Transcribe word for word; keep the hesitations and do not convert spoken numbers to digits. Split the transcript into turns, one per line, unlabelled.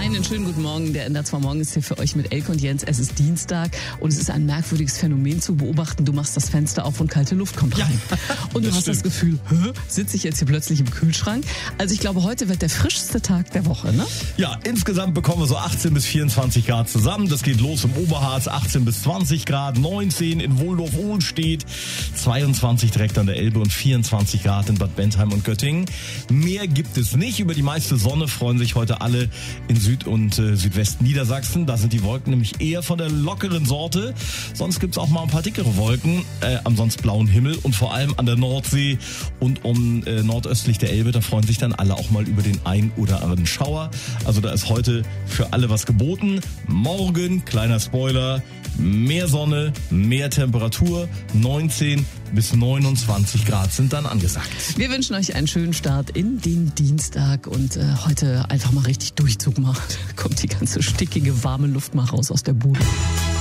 Einen schönen guten Morgen. Der N D R zwei Morgen ist hier für euch mit Elke und Jens. Es ist Dienstag und es ist ein merkwürdiges Phänomen zu beobachten. Du machst das Fenster auf und kalte Luft kommt rein. Ja, und du hast stimmt. das Gefühl, hä, sitze ich jetzt hier plötzlich im Kühlschrank? Also ich glaube, heute wird der frischste Tag der Woche, ne?
Ja, insgesamt bekommen wir so achtzehn bis vierundzwanzig Grad zusammen. Das geht los im Oberharz, achtzehn bis zwanzig Grad, neunzehn in Wohldorf-Ohlstedt, zweiundzwanzig direkt an der Elbe und vierundzwanzig Grad in Bad Bentheim und Göttingen. Mehr gibt es nicht. Über die meiste Sonne freuen sich heute alle in Süd- und äh, Südwest-Niedersachsen. Da sind die Wolken nämlich eher von der lockeren Sorte. Sonst gibt's auch mal ein paar dickere Wolken äh, am sonst blauen Himmel und vor allem an der Nordsee und um äh, nordöstlich der Elbe. Da freuen sich dann alle auch mal über den ein oder anderen Schauer. Also da ist heute für alle was geboten. Morgen, kleiner Spoiler, mehr Sonne, mehr Temperatur, neunzehn bis neunundzwanzig Grad sind dann angesagt.
Wir wünschen euch einen schönen Start in den Dienstag und äh, heute einfach mal richtig Durchzug macht. Kommt die ganze stickige, warme Luft mal raus aus der Bude.